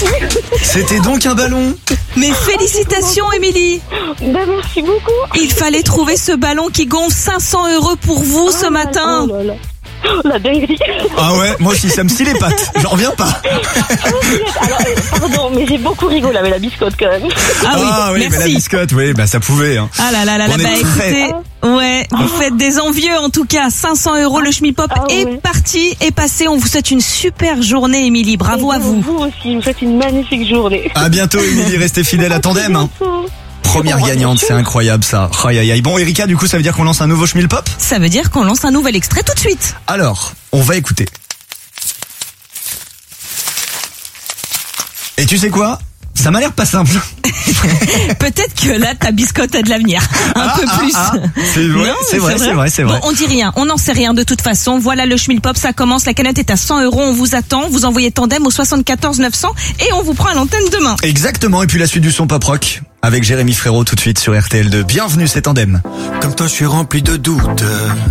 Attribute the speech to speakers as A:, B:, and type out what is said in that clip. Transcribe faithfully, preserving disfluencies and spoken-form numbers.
A: C'était donc un ballon.
B: Mais félicitations, Émilie.
C: Bah, merci beaucoup.
B: Il fallait trouver ce ballon qui gonfle cinq cents euros pour vous ce
C: Oh là
B: matin.
C: là, oh là là. La dinguerie.
A: Ah ouais, moi aussi, ça me scie les pattes. J'en reviens pas.
C: Alors, euh, pardon, mais j'ai beaucoup rigolé avec la biscotte quand même.
B: Ah oui,
A: oui,
B: merci.
A: mais la biscotte, oui, bah ça pouvait. Hein.
B: Ah là là là là,
A: On est
B: bah
A: très-
B: écoutez, ouais, vous faites des envieux en tout cas. cinq cents euros, le Schmilpop
C: Ah
B: est
C: ouais.
B: parti, est passé. On vous souhaite une super journée, Émilie. Bravo
C: Et
B: à vous.
C: Vous aussi, vous faites une magnifique journée.
A: À bientôt, Émilie, restez fidèle à Tandem. Hein.
C: Bientôt.
A: Première
C: Au revoir,
A: gagnante,
C: monsieur.
A: c'est incroyable ça. Aïe aïe aïe. Bon, Erika, du coup, ça veut dire qu'on lance un nouveau Schmilpop ?
B: Ça veut dire qu'on lance un nouvel extrait tout de suite.
A: Alors, on va écouter. Et tu sais quoi ? Ça m'a l'air pas simple.
B: Peut-être que là, ta biscotte a de l'avenir. Un
A: Ah,
B: peu
A: ah,
B: plus.
A: ah. C'est vrai,
B: Non,
A: c'est vrai, c'est vrai, c'est vrai.
B: Bon, on dit rien, on n'en sait rien de toute façon. Voilà le Schmilpop, ça commence. La canette est à cent euros. On vous attend. Vous envoyez Tandem au soixante-quatorze neuf cents et on vous prend à l'antenne demain.
A: Exactement, et puis la suite du son pop rock avec Jérémy Frérot tout de suite sur R T L deux. Bienvenue, c'est Tandem.
D: Comme toi, je suis rempli de doutes.